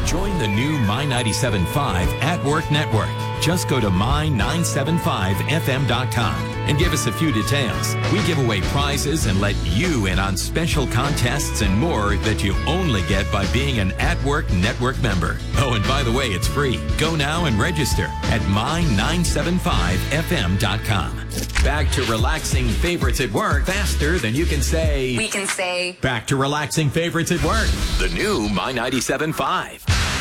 Join the new My 97.5 at Work Network. Just go to my975fm.com and give us a few details. We give away prizes and let you in on special contests and more that you only get by being an At Work Network member. Oh, and by the way, it's free. Go now and register at my975fm.com. Back to relaxing favorites at work faster than you can say. We can say. Back to relaxing favorites at work. The new My 97.5.